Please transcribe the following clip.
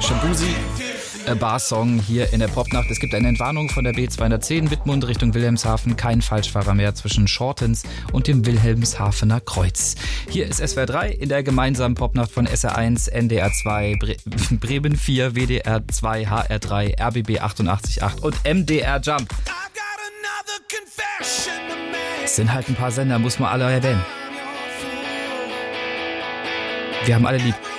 Shabuzi, Bar-Song hier in der Popnacht. Es gibt eine Entwarnung von der B210 Wittmund Richtung Wilhelmshaven. Kein Falschfahrer mehr zwischen Shortens und dem Wilhelmshavener Kreuz. Hier ist SWR 3 in der gemeinsamen Popnacht von SR1, NDR 2, Bremen 4, WDR 2, HR 3, RBB 88.8 und MDR Jump. Es sind halt ein paar Sender, muss man alle erwähnen. Wir haben alle lieb.